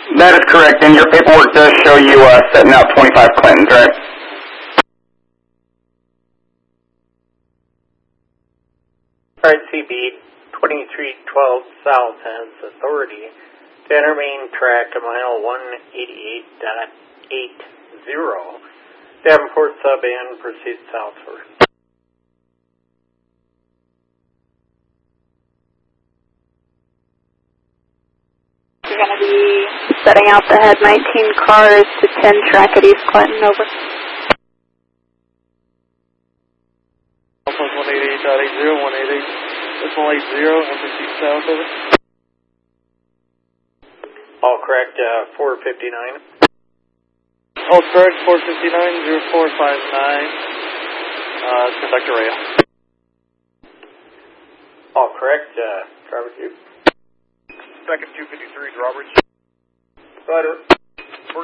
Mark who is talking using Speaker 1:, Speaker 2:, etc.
Speaker 1: That is correct, and your paperwork does show you setting out 25 Clintons, right?
Speaker 2: Alright, CB 2312 South has authority to enter main track to mile 188.80. Davenport sub and proceed southward.
Speaker 3: You're going to be setting out the head 19 cars to 10 track at East Clinton, over.
Speaker 4: Plus 188.80, 188, 180, and proceed south, over.
Speaker 2: All correct, 459.
Speaker 4: All correct, 459, 0459, conductor rail.
Speaker 2: All correct, driver 2.
Speaker 5: Second 253 is Roberts.
Speaker 2: Roger.